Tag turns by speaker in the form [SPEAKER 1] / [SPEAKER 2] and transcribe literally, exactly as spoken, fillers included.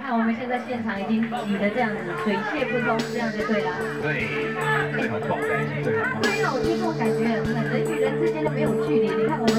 [SPEAKER 1] 看我们现在现场已经挤得这样子，水泄不通，这样就对了。
[SPEAKER 2] 对，最好抱在一起最好。
[SPEAKER 1] 对啊，我听这种感觉，人与人之间都没有距离。你看我们。